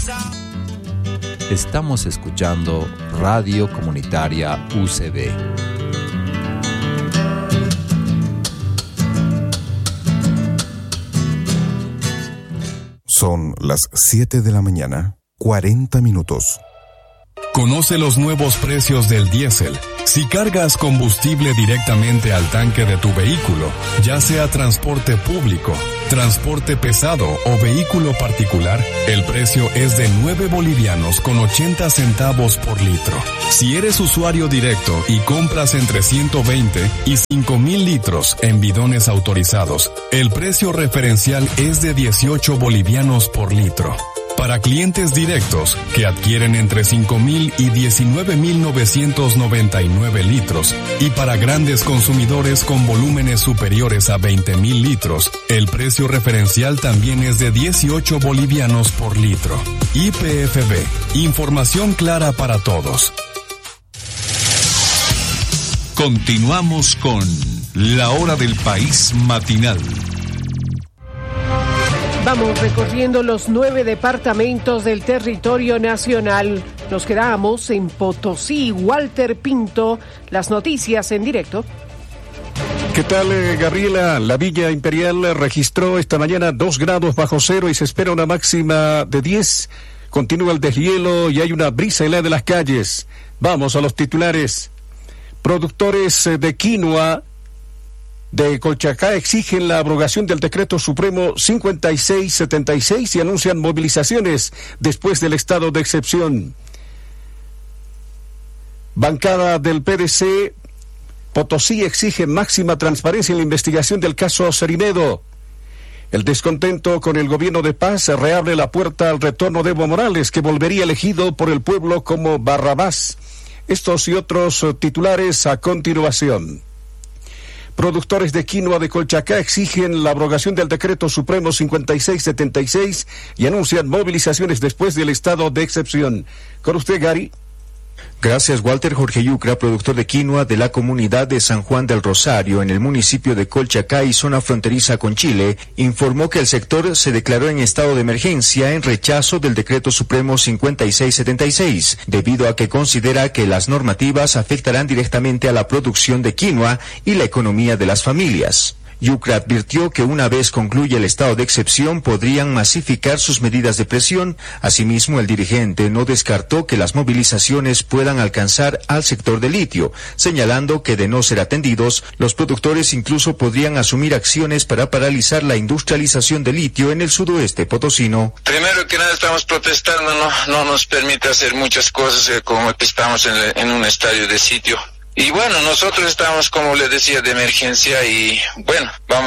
Estamos escuchando Radio Comunitaria UCB. Son las 7 de la mañana, 40 minutos. Conoce los nuevos precios del diésel. Si cargas combustible directamente al tanque de tu vehículo, ya sea transporte público, transporte pesado o vehículo particular, el precio es de 9 bolivianos con 80 centavos por litro. Si eres usuario directo y compras entre 120 y 5.000 litros en bidones autorizados, el precio referencial es de 18 bolivianos por litro. Para clientes directos que adquieren entre 5.000 y 19.999 litros y para grandes consumidores con volúmenes superiores a 20.000 litros, el precio referencial también es de 18 bolivianos por litro. YPFB, información clara para todos. Continuamos con La Hora del País Matinal. Vamos recorriendo los 9 departamentos del territorio nacional. Nos quedamos en Potosí. Walter Pinto, las noticias en directo. ¿Qué tal, Gabriela? La Villa Imperial registró esta mañana 2 grados bajo cero y se espera una máxima de 10. Continúa el deshielo y hay una brisa helada de las calles. Vamos a los titulares. Productores de quinoa de Colchacá exigen la abrogación del Decreto Supremo 5676 y anuncian movilizaciones después del estado de excepción. Bancada del PDC Potosí exige máxima transparencia en la investigación del caso Cerimedo. El descontento con el gobierno de paz reabre la puerta al retorno de Evo Morales, que volvería elegido por el pueblo como Barrabás. Estos y otros titulares a continuación. Productores de quinoa de Colchacá exigen la abrogación del Decreto Supremo 5676 y anuncian movilizaciones después del estado de excepción. Con usted, Gary. Gracias, Walter. Jorge Yucra, productor de quinoa de la comunidad de San Juan del Rosario, en el municipio de Colchacá y zona fronteriza con Chile, informó que el sector se declaró en estado de emergencia en rechazo del Decreto Supremo 5676, debido a que considera que las normativas afectarán directamente a la producción de quinoa y la economía de las familias. Yucra advirtió que una vez concluya el estado de excepción podrían masificar sus medidas de presión. Asimismo, el dirigente no descartó que las movilizaciones puedan alcanzar al sector de litio, señalando que de no ser atendidos, los productores incluso podrían asumir acciones para paralizar la industrialización de litio en el sudoeste potosino. Primero que nada estamos protestando, no nos permite hacer muchas cosas como que estamos en un estadio de sitio. Y bueno, nosotros estamos, como les decía, de emergencia y bueno,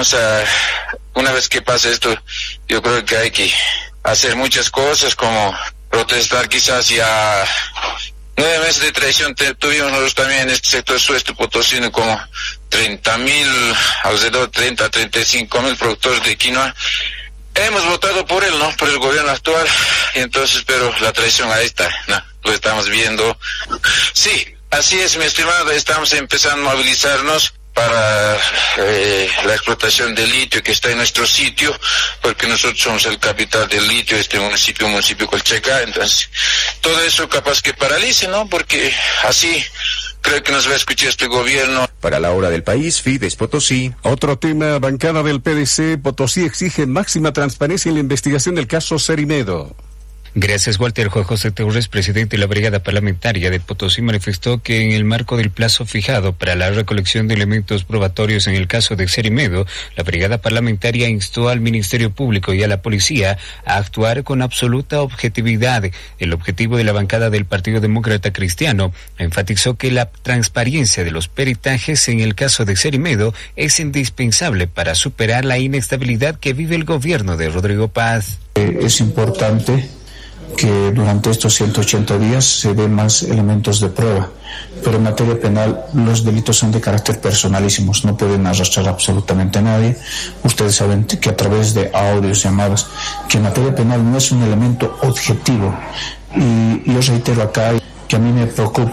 una vez que pase esto, yo creo que hay que hacer muchas cosas como protestar quizás ya 9 meses de traición tuvimos nosotros también en este sector sueste potosino como 30.000, alrededor de 35.000 productores de quinoa. Hemos votado por él, ¿no? Por el gobierno actual, y entonces, pero la traición ahí está, ¿no? Lo estamos viendo. Sí. Así es, mi estimado, estamos empezando a movilizarnos para la explotación del litio que está en nuestro sitio, porque nosotros somos el capital del litio, municipio Colchacá, entonces todo eso capaz que paralice, ¿no? Porque así creo que nos va a escuchar este gobierno. Para La Hora del País, Fides Potosí. Otro tema, bancada del PDC, Potosí exige máxima transparencia en la investigación del caso Cerimedo. Gracias, Walter. Juan José Torres, presidente de la Brigada Parlamentaria de Potosí, manifestó que en el marco del plazo fijado para la recolección de elementos probatorios en el caso de Cerimedo, la Brigada Parlamentaria instó al Ministerio Público y a la Policía a actuar con absoluta objetividad. El objetivo de la bancada del Partido Demócrata Cristiano enfatizó que la transparencia de los peritajes en el caso de Cerimedo es indispensable para superar la inestabilidad que vive el gobierno de Rodrigo Paz. Es importante que durante estos 180 días se den más elementos de prueba, pero en materia penal los delitos son de carácter personalísimos, no pueden arrastrar absolutamente a nadie. Ustedes saben que a través de audios, llamadas, que en materia penal no es un elemento objetivo, y yo reitero acá que a mí me preocupa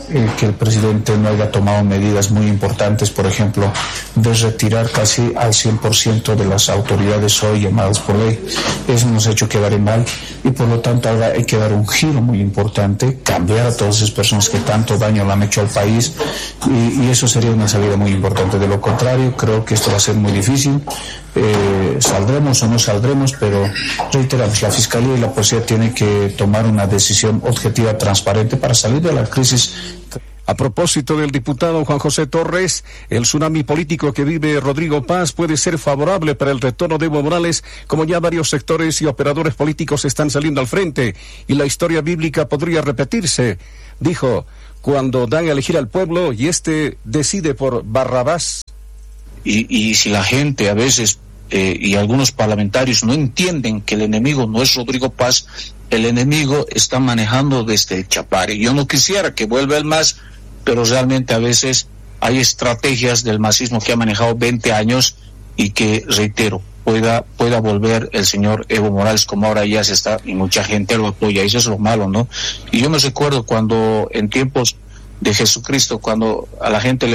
que el presidente no haya tomado medidas muy importantes, por ejemplo, de retirar casi al 100% de las autoridades hoy llamadas por ley. Eso nos ha hecho quedar en mal y por lo tanto ahora hay que dar un giro muy importante, cambiar a todas esas personas que tanto daño le han hecho al país y eso sería una salida muy importante. De lo contrario, creo que esto va a ser muy difícil. Saldremos o no saldremos, pero reiteramos, la Fiscalía y la Policía tienen que tomar una decisión objetiva, transparente para salir de la crisis. A propósito del diputado Juan José Torres, el tsunami político que vive Rodrigo Paz puede ser favorable para el retorno de Evo Morales, como ya varios sectores y operadores políticos están saliendo al frente, y la historia bíblica podría repetirse, dijo, cuando dan a elegir al pueblo y este decide por Barrabás. Y si la gente a veces y algunos parlamentarios no entienden que el enemigo no es Rodrigo Paz, el enemigo está manejando desde Chapare. Yo no quisiera que vuelva el MAS, pero realmente a veces hay estrategias del masismo que ha manejado 20 años y que, reitero, pueda volver el señor Evo Morales, como ahora ya se está, y mucha gente lo apoya, eso es lo malo, ¿no? Y yo me recuerdo cuando en tiempos de Jesucristo, cuando a la gente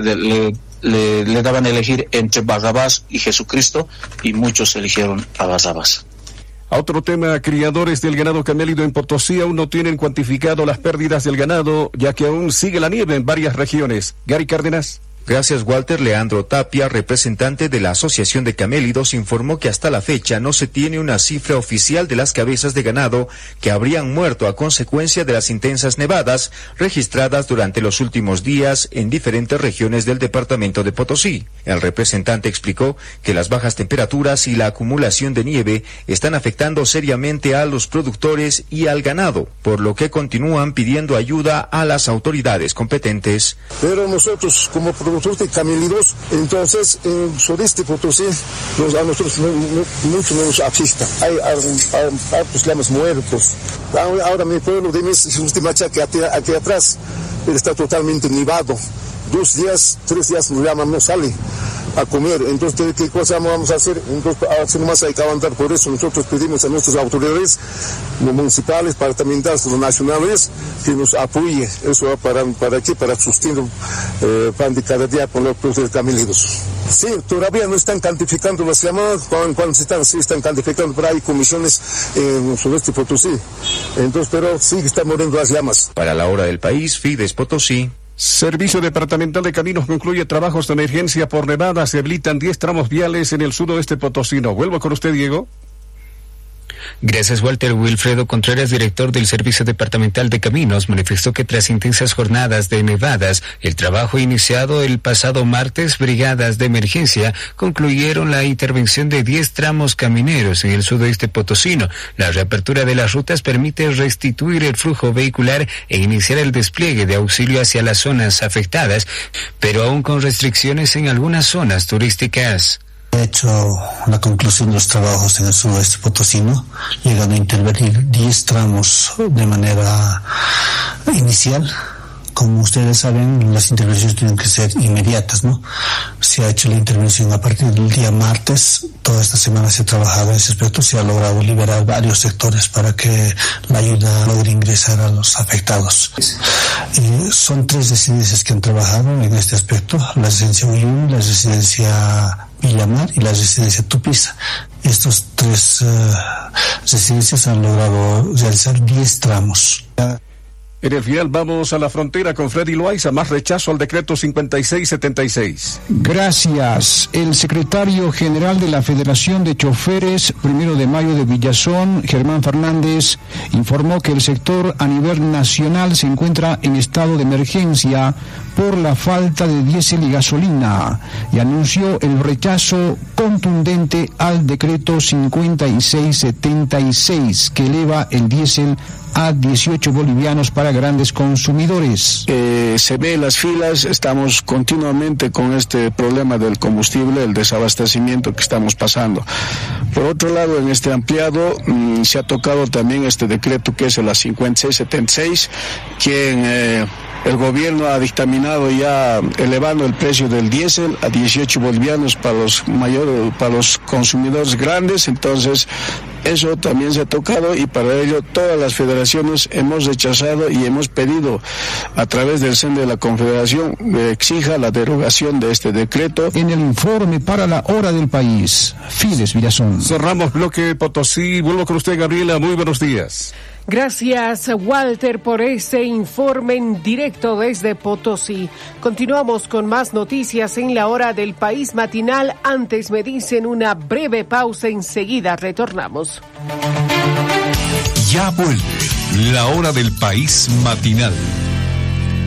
le daban a elegir entre Barrabás y Jesucristo, y muchos eligieron a Barrabás. A otro tema, criadores del ganado camélido en Potosí aún no tienen cuantificado las pérdidas del ganado, ya que aún sigue la nieve en varias regiones. Gary Cárdenas. Gracias, Walter. Leandro Tapia, representante de la Asociación de Camélidos, informó que hasta la fecha no se tiene una cifra oficial de las cabezas de ganado que habrían muerto a consecuencia de las intensas nevadas registradas durante los últimos días en diferentes regiones del departamento de Potosí. El representante explicó que las bajas temperaturas y la acumulación de nieve están afectando seriamente a los productores y al ganado, por lo que continúan pidiendo ayuda a las autoridades competentes. Pero nosotros, como productores de camélidos, entonces en Sudeste Potosí a nosotros mucho menos afecta. Hay hartos llamas muertos. Ahora mi pueblo de mis última que aquí atrás está totalmente nevado. 2 días, 3 días el llama no sale a comer. Entonces, ¿qué cosa vamos a hacer? Entonces, así nomás hay que aguantar. Por eso nosotros pedimos a nuestras autoridades municipales, departamentales, nacionales, que nos apoye. Eso para qué, para sostener pan de cada día con los productos camélidos. Sí, todavía no están cuantificando las llamadas, cuando se están cuantificando, pero hay comisiones en el Sudeste Potosí. Entonces, pero sí están muriendo las llamas. Para la hora del país, Fides Potosí. Servicio Departamental de Caminos concluye trabajos de emergencia por nevada. Se habilitan 10 tramos viales en el sudoeste potosino. Vuelvo con usted, Diego. Gracias, Walter. Wilfredo Contreras, director del Servicio Departamental de Caminos, manifestó que tras intensas jornadas de nevadas, el trabajo iniciado el pasado martes, brigadas de emergencia concluyeron la intervención de 10 tramos camineros en el sudoeste potosino. La reapertura de las rutas permite restituir el flujo vehicular e iniciar el despliegue de auxilio hacia las zonas afectadas, pero aún con restricciones en algunas zonas turísticas. Ha hecho la conclusión de los trabajos en el sudoeste potosino, llegando a intervenir 10 tramos de manera inicial. Como ustedes saben, las intervenciones tienen que ser inmediatas, ¿no? Se ha hecho la intervención a partir del día martes. Toda esta semana se ha trabajado en ese aspecto. Se ha logrado liberar varios sectores para que la ayuda logre ingresar a los afectados. Son 3 residencias que han trabajado en este aspecto: la residencia Uyuni, la residencia Villamar y la residencia Tupiza. Estos 3 residencias han logrado realizar 10 tramos. En el final vamos a la frontera con Freddy Loaiza, más rechazo al decreto 5676. Gracias. El secretario general de la Federación de Choferes 1 de Mayo de Villazón, Germán Fernández, informó que el sector a nivel nacional se encuentra en estado de emergencia por la falta de diésel y gasolina y anunció el rechazo contundente al decreto 5676 que eleva el diésel a 18 bolivianos para grandes consumidores. Se ve las filas, estamos continuamente con este problema del combustible, el desabastecimiento que estamos pasando. Por otro lado, en este ampliado se ha tocado también este decreto que es el 5676, quien El gobierno ha dictaminado ya elevando el precio del diésel a 18 bolivianos para los consumidores grandes, entonces eso también se ha tocado y para ello todas las federaciones hemos rechazado y hemos pedido a través del CEN de la Confederación que exija la derogación de este decreto. En el informe para la hora del país, Fides Villazón. Cerramos bloque Potosí. Vuelvo con usted, Gabriela. Muy buenos días. Gracias, Walter, por este informe en directo desde Potosí. Continuamos con más noticias en la hora del país matinal. Antes me dicen una breve pausa, enseguida retornamos. Ya vuelve la hora del país matinal.